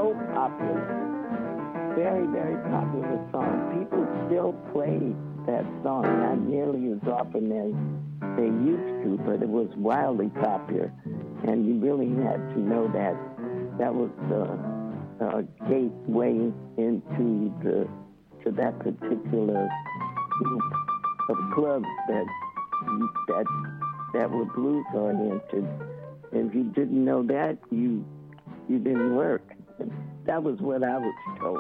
so popular. Very, very popular song. People still play that song, not nearly as often as they used to, but it was wildly popular. And you really had to know that that was the gateway into that particular group of clubs that were blues oriented. And if you didn't know that, you didn't work. That was what I was told.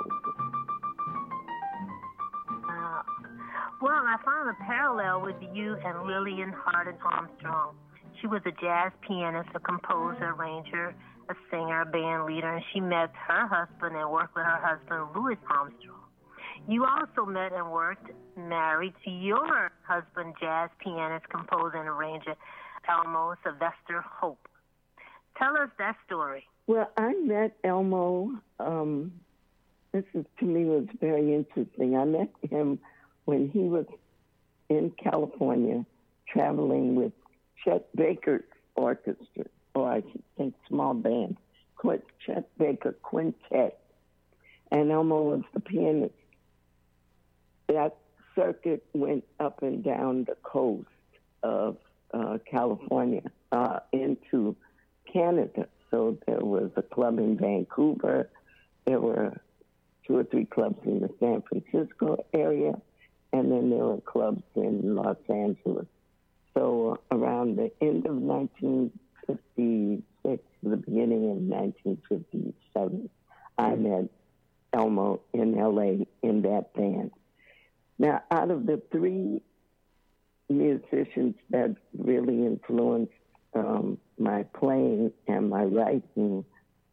Well, I found a parallel with you and Lillian Hardin Armstrong. She was a jazz pianist, a composer, arranger, a singer, a band leader, and she met her husband and worked with her husband, Louis Armstrong. You also met and worked married to your husband, jazz pianist, composer, and arranger, Elmo Sylvester Hope. Tell us that story. Well, I met Elmo. This is, to me, was very interesting. I met him when he was in California traveling with Chet Baker's orchestra, or I should think small band, Chet Baker Quintet. And Elmo was the pianist. That circuit went up and down the coast of California into Canada. So there was a club in Vancouver. There were 2 or 3 clubs in the San Francisco area, and then there were clubs in Los Angeles. So around the end of 1956, the beginning of 1957, I met Elmo in L.A. in that band. Now, out of the 3 musicians that really influenced my playing and my writing,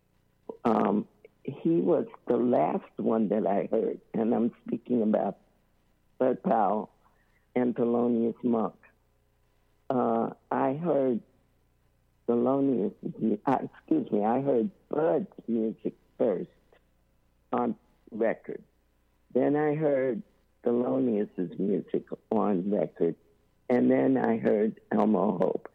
he was the last one that I heard, and I'm speaking about Bud Powell and Thelonious Monk. I heard I heard Bud's music first on record. Then I heard Thelonious's music on record, and then I heard Elmo Hope.